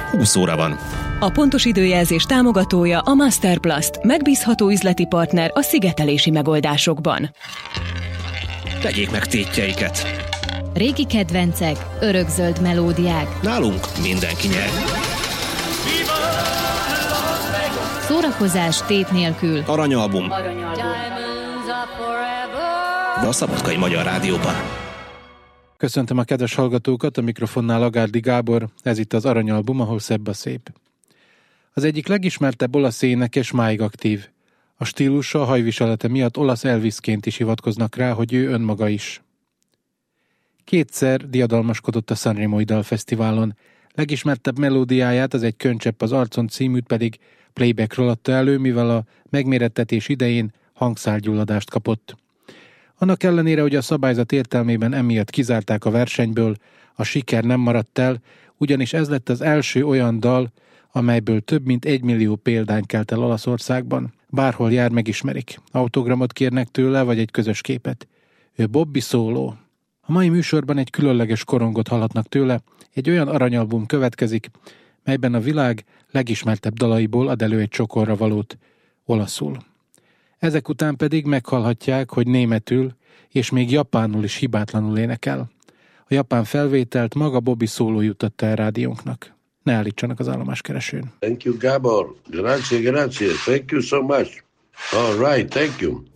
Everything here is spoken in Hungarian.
20 óra van. A pontos időjelzés támogatója a Masterplast, megbízható üzleti partner a szigetelési megoldásokban. Tegyék meg tétjeiket. Régi kedvencek, örökzöld melódiák. Nálunk mindenki nyer. Szórakozás tét nélkül. Aranyalbum. De a Szabadkai Magyar Rádióban. Köszöntöm a kedves hallgatókat, a mikrofonnál Agárdi Gábor, ez itt az Aranyalbum, ahol szebb a szép. Az egyik legismertebb olasz énekes máig aktív. A stílusa, a hajviselete miatt olasz Elvisként is hivatkoznak rá, hogy ő önmaga is. Kétszer diadalmaskodott a Sanremói Dalfesztiválon. Legismertebb melódiáját, az Egy könycsepp az arcon címűt pedig playbackről adta elő, mivel a megmérettetés idején hangszálgyulladást kapott. Annak ellenére, hogy a szabályzat értelmében emiatt kizárták a versenyből, a siker nem maradt el, ugyanis ez lett az első olyan dal, amelyből több mint 1 millió példány kelt el Olaszországban. Bárhol jár, megismerik. Autogramot kérnek tőle, vagy egy közös képet. Ő Bobby Solo. A mai műsorban egy különleges korongot hallhatnak tőle, egy olyan aranyalbum következik, melyben a világ legismertebb dalaiból ad elő egy csokorra valót olaszul. Ezek után pedig meghallhatják, hogy németül és még japánul is hibátlanul énekel. A japán felvételt maga Bobby Solo juttatta el rádiónknak. Ne állítsanak az állomáskeresőn. Thank you, Gabor. Grazie. Thank you so much. All right, thank you.